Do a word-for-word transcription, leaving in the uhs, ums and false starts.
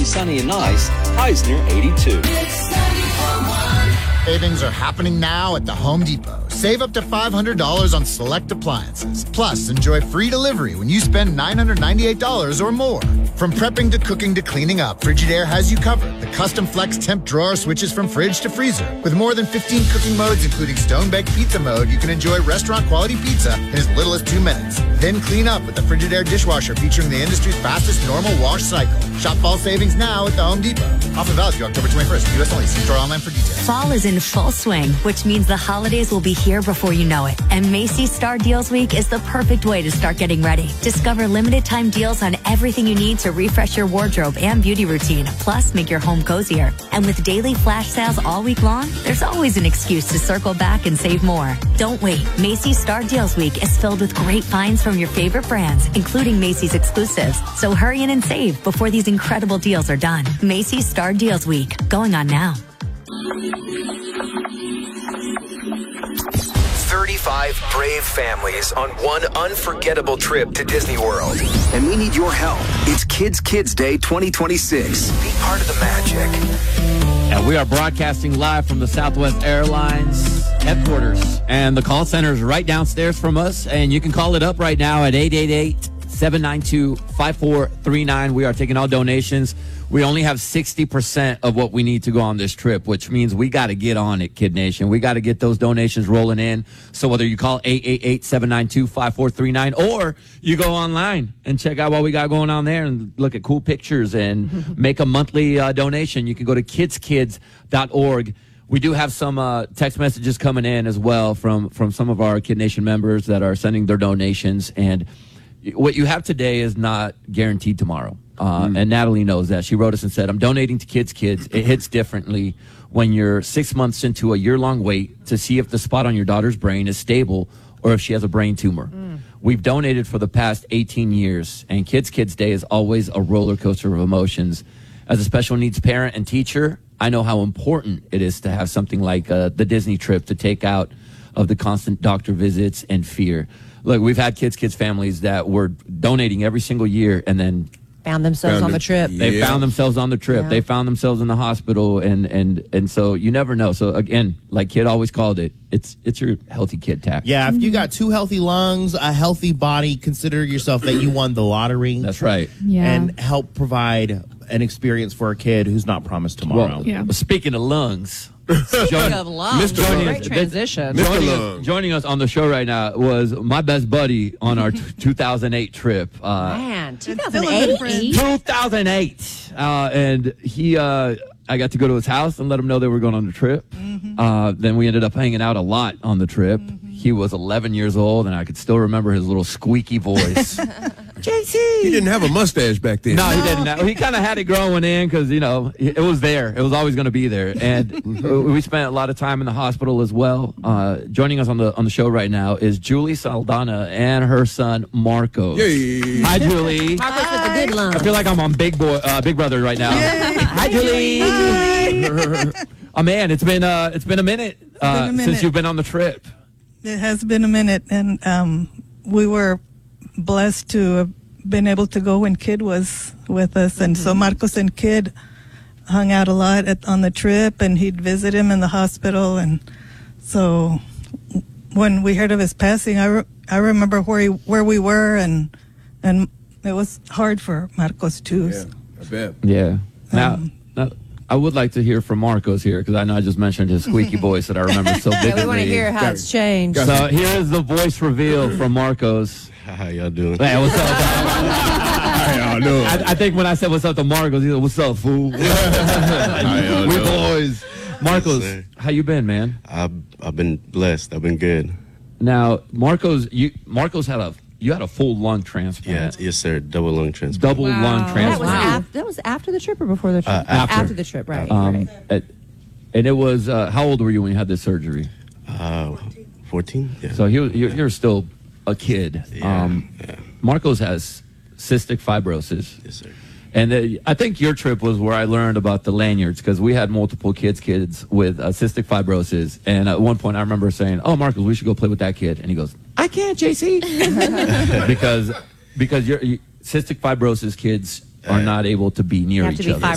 sunny and nice. Highs near eighty-two. Savings are happening now at the Home Depot. Save up to five hundred dollars on select appliances. Plus, enjoy free delivery when you spend nine hundred ninety-eight dollars or more. From prepping to cooking to cleaning up, Frigidaire has you covered. The custom flex temp drawer switches from fridge to freezer. With more than fifteen cooking modes, including stone-baked pizza mode, you can enjoy restaurant-quality pizza in as little as two minutes. Then clean up with the Frigidaire dishwasher featuring the industry's fastest normal wash cycle. Shop fall savings now at the Home Depot. Offer valid through October twenty-first. U S only. See store online for details. Fall is in full swing, which means the holidays will be here before you know it. And Macy's Star Deals Week is the perfect way to start getting ready. Discover limited time deals on everything you need to refresh your wardrobe and beauty routine, plus make your home cozier. And with daily flash sales all week long, there's always an excuse to circle back and save more. Don't wait. Macy's Star Deals Week is filled with great finds from your favorite brands, including Macy's exclusives. So hurry in and save before these incredible deals are done. Macy's Star Deals Week, going on now. thirty-five brave families on one unforgettable trip to Disney World. And we need your help. It's Kids Kids Day twenty twenty-six. Be part of the magic. And we are broadcasting live from the Southwest Airlines headquarters. And the call center is right downstairs from us. And you can call it up right now at eight eight eight, seven nine two, five four three nine. We are taking all donations. We only have sixty percent of what we need to go on this trip, which means we got to get on it, Kid Nation. We got to get those donations rolling in. So whether you call eight eight eight, seven nine two, five four three nine or you go online and check out what we got going on there and look at cool pictures and make a monthly uh, donation, you can go to kids kids dot org. We do have some uh, text messages coming in as well from, from some of our Kid Nation members that are sending their donations. And what you have today is not guaranteed tomorrow. Uh, mm. And Natalie knows that. She wrote us and said, I'm donating to Kids Kids. It hits differently when you're six months into a year-long wait to see if the spot on your daughter's brain is stable or if she has a brain tumor. Mm. We've donated for the past eighteen years, and Kids Kids Day is always a roller coaster of emotions. As a special needs parent and teacher, I know how important it is to have something like uh, the Disney trip to take out of the constant doctor visits and fear. Look, we've had Kids Kids families that were donating every single year and then found themselves found on the trip. They yeah. found themselves on the trip. Yeah. They found themselves in the hospital, and, and, and so you never know. So again, like Kid always called it, it's it's your healthy kid tax. Yeah, if you got two healthy lungs, a healthy body, consider yourself that you won the lottery. That's right. Yeah. And help provide an experience for a kid who's not promised tomorrow. Well, Yeah. speaking of lungs, Speaking of lungs, Mister Joining great us- transition. Joining Lung. us, joining us on the show right now was my best buddy on our t- two thousand eight trip. Uh, Man, Still a good two thousand eight? friend. two thousand eight. Uh, and he, uh, I got to go to his house and let him know they were going on the trip. Mm-hmm. Uh, then we ended up hanging out a lot on the trip. Mm-hmm. He was eleven years old, and I could still remember his little squeaky voice. J C! He didn't have a mustache back then. No, he didn't. Have, he kind of had it growing in because, you know, it was there. It was always going to be there. And we spent a lot of time in the hospital as well. Uh, joining us on the on the show right now is Julie Saldana and her son, Marco. Yay. Hi, Julie. Marcos with the good lungs. I feel like I'm on Big Boy, uh, Big Brother right now. Hi, Julie. Oh man, it's been uh, it's been a minute, uh, been a minute. since you've been on the trip. It has been a minute, and um, we were blessed to have been able to go when Kid was with us, and so Marcos and Kid hung out a lot at, on the trip, and he'd visit him in the hospital, and so when we heard of his passing, I, re- I remember where he, where we were, and and it was hard for Marcos too. Yeah, I bet. Yeah. Now, Um, now I would like to hear from Marcos here because I know I just mentioned his squeaky voice that I remember so vividly. Yeah, we want to hear how it's changed. So here is the voice reveal from Marcos. How y'all doing? Hey, what's up? How y'all doing? I, I think when I said what's up to Marcos, he said, "What's up, fool?" How y'all We doing? boys. Marcos, Yes, sir. how you been, man? I've, I've been blessed. I've been good. Now, Marcos, you Marcos had a you had a full lung Yeah, transplant, yes, sir. Double lung transplant. double lung That was, transplant. af- that was after the trip or before the trip? Uh, after. the trip, right. Um, right. at- and it was uh, how old were you when you had this surgery? Uh, fourteen? Yeah. So he, you're, you're still a kid. Yeah, um, yeah. Marcos has cystic fibrosis. Yes, sir. And the, I think your trip was where I learned about the lanyards because we had multiple kids, kids with uh, cystic fibrosis. And at one point, I remember saying, "Oh, Marcos, we should go play with that kid." And he goes, "I can't, J C," because because you're, you, cystic fibrosis kids are not able to be near You have each to be other.